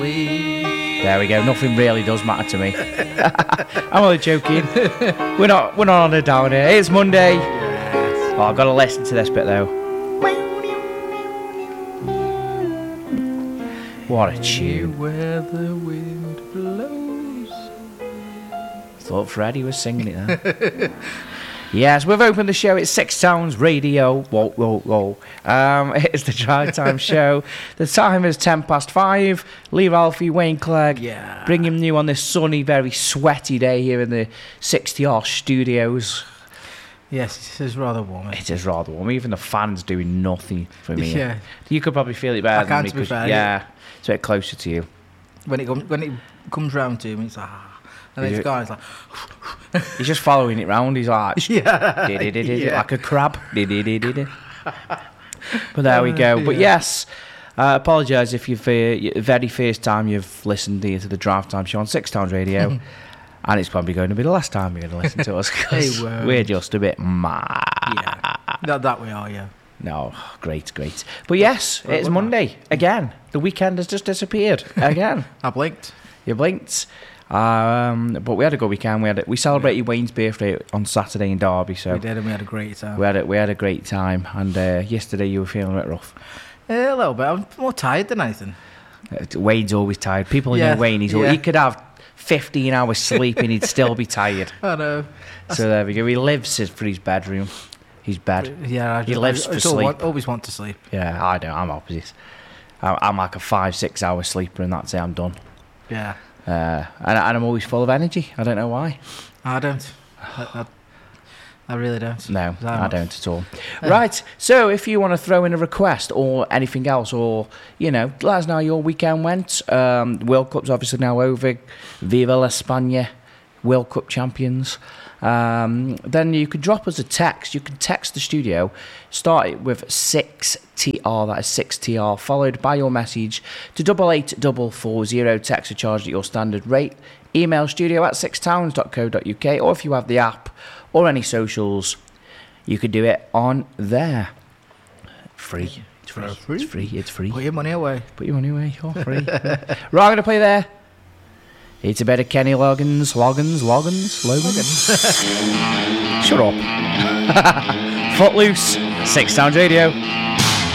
There we go. Nothing really does matter to me. I'm only joking. We're not on a downer. It's Monday. Yes. Oh, I've got to listen to this bit though. What a tune. Where the wind blows. Thought Freddie was singing it there. Yes, we've opened the show. It's Six Towns Radio. Whoa, whoa, whoa. It's the Drive Time Show. The time is 5:10. Lee Ralphie, Wayne Clegg. Yeah. Bringing you on this sunny, very sweaty day here in the 60R studios. Yes, it is rather warm. It is rather warm. Even the fan's doing nothing for me. Yeah. You could probably feel it better than me. To be fair, yeah, it's a bit closer to you. When it comes round to me, it's like... And this guy's like... He's just following it round. He's like... Yeah. Like a crab. But there we go. But yes, apologise if you've very first time you've listened here to the Drive Time Show on Six Towns Radio. And it's probably going to be the last time you're going to listen to us because we're just a bit mad. Yeah, that we are, yeah. No, great. But yes, it's Monday again. The weekend has just disappeared again. I blinked. You blinked. But we had a good weekend. We celebrated Wayne's birthday on Saturday in Derby, so we did, and we had a great time. We had a great time, and yesterday you were feeling a bit rough. A little bit. I'm more tired than anything. Wayne's always tired. People know Wayne. He could have 15 hours sleep and he'd still be tired. I know. So there we go. He lives for his bedroom. His bed. Yeah, he lives for sleep. Always want to sleep. Yeah, I don't. I'm opposite. I'm like a 5-6 hour sleeper, and that's it. I'm done. Yeah. And I'm always full of energy. I don't know why. I don't. I really don't. No, I don't at all. Right, so if you want to throw in a request or anything else, or, let us know how your weekend went. World Cup's obviously now over. Viva la España, World Cup champions. Then you could drop us a text. You can text the studio. Start it with 6TR, that is 6TR, followed by your message to 88440. Text are charged at your standard rate. Email studio@sixtowns.co.uk, or if you have the app or any socials, you could do it on there. Free. It's free. Put your money away. You're free. Right, I'm going to play there. It's a bit of Kenny Loggins. Shut up. Footloose, Six Towns Radio.